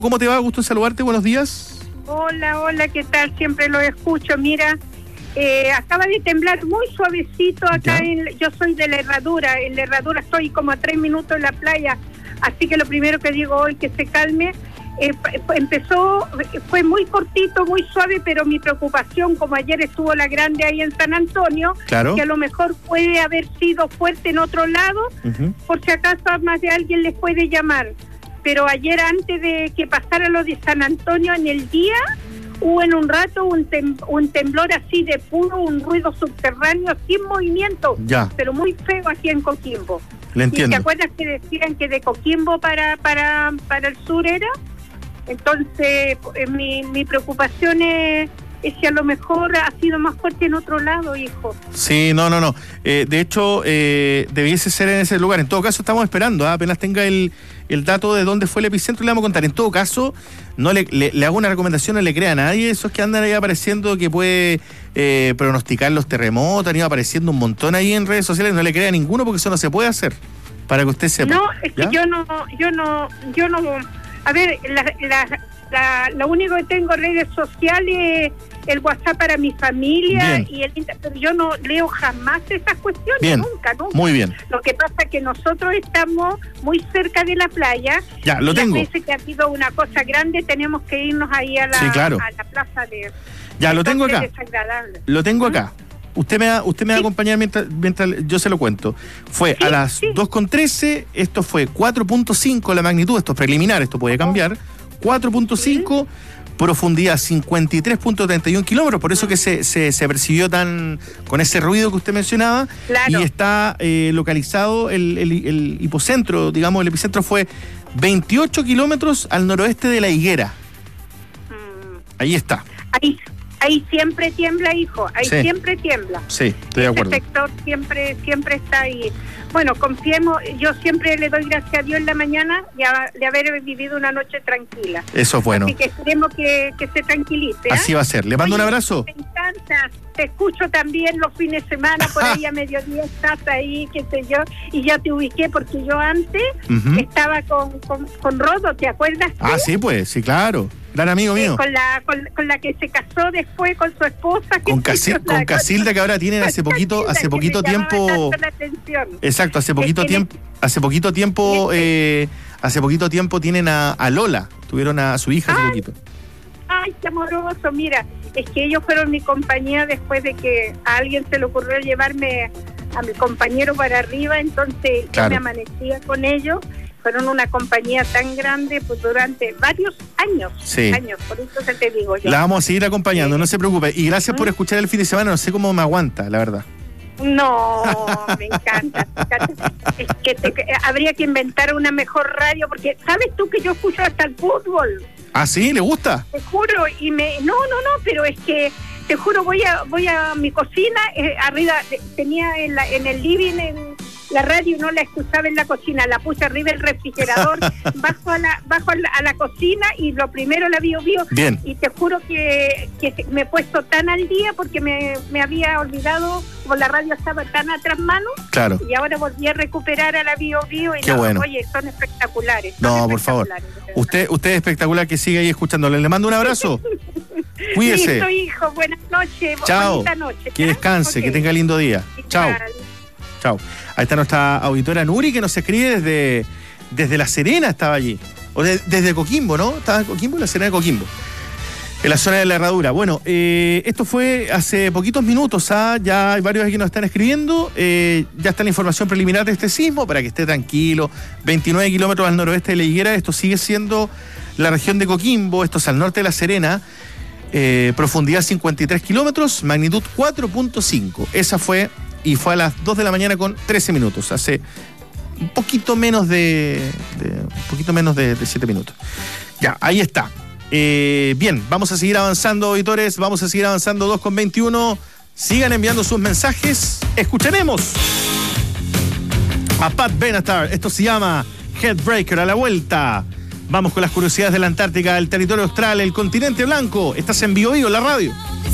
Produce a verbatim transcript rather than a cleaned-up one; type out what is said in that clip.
¿Cómo te va? Gusto en saludarte, buenos días. Hola, hola, ¿qué tal? Siempre lo escucho. Mira, eh, acaba de temblar muy suavecito acá. En, yo soy de la Herradura. En la Herradura estoy como a tres minutos en la playa. Así que lo primero que digo hoy, que se calme. Eh, empezó, fue muy cortito, muy suave, pero mi preocupación, como ayer estuvo la grande ahí en San Antonio, claro, que a lo mejor puede haber sido fuerte en otro lado, uh-huh. por si acaso a más de alguien les puede llamar. Pero ayer, antes de que pasara lo de San Antonio, en el día, hubo en un rato un, tem- un temblor así de puro, un ruido subterráneo, sin movimiento, ya. pero muy feo aquí en Coquimbo. Le entiendo. ¿Y te acuerdas que decían que de Coquimbo para, para, para el sur era? Entonces, eh, mi, mi preocupación es, es que a lo mejor ha sido más fuerte en otro lado, hijo. Sí, no, no, no. Eh, de hecho, eh, debiese ser en ese lugar. En todo caso, estamos esperando, ¿eh? apenas tenga el, el dato de dónde fue el epicentro, le vamos a contar. En todo caso, no le, le, le hago una recomendación, no le crea a nadie esos que andan ahí apareciendo que puede eh, pronosticar los terremotos. Han ido apareciendo un montón ahí en redes sociales, no le crea a ninguno porque eso no se puede hacer, para que usted sepa. No, es que ¿ya? yo no, yo no, yo no... A ver, la, la, la, lo único que tengo en redes sociales, el WhatsApp para mi familia, bien. y el pero yo no leo jamás esas cuestiones, bien. nunca, nunca. Muy bien. Lo que pasa es que nosotros estamos muy cerca de la playa. Ya, lo y tengo. Las veces que ha habido una cosa grande, tenemos que irnos ahí a la, sí, claro. a la plaza de... Ya, lo tengo acá. Lo tengo acá. Usted me va, usted me va sí. a acompañar mientras, mientras yo se lo cuento. Fue sí, a las sí. dos con trece, esto fue cuatro punto cinco la magnitud, esto es preliminar, esto puede cambiar. cuatro punto cinco, sí. profundidad cincuenta y tres punto treinta y uno kilómetros, por eso que se, se, se percibió tan con ese ruido que usted mencionaba. Claro. Y está eh, localizado el, el, el hipocentro, digamos, el epicentro fue veintiocho kilómetros al noroeste de La Higuera. Mm. Ahí está. Ahí Ahí siempre tiembla, hijo, ahí sí. siempre tiembla. Sí, estoy de acuerdo. Este sector siempre siempre está ahí. Bueno, confiemos, yo siempre le doy gracias a Dios en la mañana de, de haber vivido una noche tranquila. Eso es bueno. Así que esperemos que, que se tranquilice. ¿eh? Así va a ser. Le mando Oye, un abrazo. Me encanta. Te escucho también los fines de semana, por ahí a mediodía estás ahí, qué sé yo, y ya te ubiqué porque yo antes uh-huh. estaba con, con, con Rodo, ¿te acuerdas tú? Ah, sí, pues, sí, claro. Gran amigo mío. Eh, con la con, con la que se casó después con su esposa. Con, Casil, con Casilda, que ahora tienen hace poquito hace poquito tiempo. Exacto, hace poquito tiempo, hace poquito tiempo, eh, hace poquito tiempo tienen a, a Lola, tuvieron a su hija hace ay, poquito. Ay, qué amoroso, mira, es que ellos fueron mi compañía después de que a alguien se le ocurrió llevarme a mi compañero para arriba, entonces claro. yo me amanecía con ellos. Fueron una compañía tan grande pues durante varios años, sí. años, por eso se te digo yo. La vamos a seguir acompañando, sí. no se preocupe. Y gracias ¿Mm? por escuchar el fin de semana, no sé cómo me aguanta, la verdad. No, me encanta, me encanta. Es que te, habría que inventar una mejor radio, porque ¿sabes tú que yo escucho hasta el fútbol? ¿Ah, sí? ¿Le gusta? Te juro, y me... No, no, no, pero es que, te juro, voy a voy a mi cocina, eh, arriba, tenía en, la, en el living... En, la radio no la escuchaba en la cocina, la puse arriba del refrigerador, bajo a la bajo a la, a la cocina y lo primero la Bio Bio. Bien. Y te juro que, que me he puesto tan al día porque me, me había olvidado, como la radio estaba tan atrás mano. Claro. Y ahora volví a recuperar a la Bio Bio y Qué no, bueno. Oye, son espectaculares. Son no, espectaculares, por favor. Usted usted es espectacular, que siga ahí escuchándole. Le mando un abrazo. Cuídese. Listo, hijo. Buenas noches. Chao. Bonita noche. Que descanse, okay. que tenga lindo día. Chao. Chao. Ahí está nuestra auditora Nuri, que nos escribe desde, desde La Serena, estaba allí. O de, desde Coquimbo, ¿no? Estaba en Coquimbo, La Serena de Coquimbo. En la zona de la Herradura. Bueno, eh, esto fue hace poquitos minutos, ¿ah? Ya hay varios aquí que nos están escribiendo. Eh, ya está la información preliminar de este sismo, para que esté tranquilo. veintinueve kilómetros al noroeste de La Higuera. Esto sigue siendo la región de Coquimbo. Esto es al norte de La Serena. Eh, profundidad cincuenta y tres kilómetros, magnitud cuatro punto cinco. Esa fue... Y fue a las dos de la mañana con trece minutos, hace un poquito menos de, de un poquito menos de, de siete minutos. Ya, ahí está. Eh, bien, vamos a seguir avanzando, auditores, vamos a seguir avanzando, dos con veintiuno. Sigan enviando sus mensajes. Escucharemos a Pat Benatar. Esto se llama Headbreaker. A la vuelta vamos con las curiosidades de la Antártica, el territorio austral, el continente blanco. Estás en Bio Bio, la radio.